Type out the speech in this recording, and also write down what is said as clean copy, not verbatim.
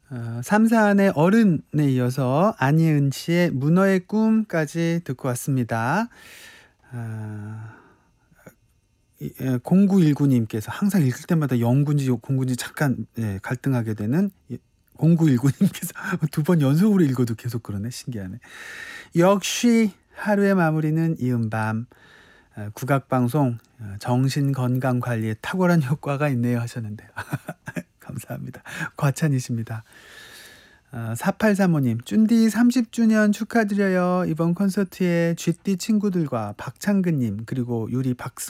삼사안의 어른에 이어서 안예은 씨의 문어의 꿈까지 듣고 왔습니다. 아, 0919 님께서 항상 읽을 때마다 영군지 공군지 잠깐 갈등하게 되는 0919 님께서 두 번 연속으로 읽어도 계속 그러네. 신기하네. 역시 하루의 마무리는 이은밤. 국악방송 정신건강관리에 탁월한 효과가 있네요 하셨는데 감사합니다. 과찬이십니다. 4835님 쭌디 30주년 축하드려요. 이번 콘서트에 쥐띠 친구들과 박창근님 그리고 유리 박승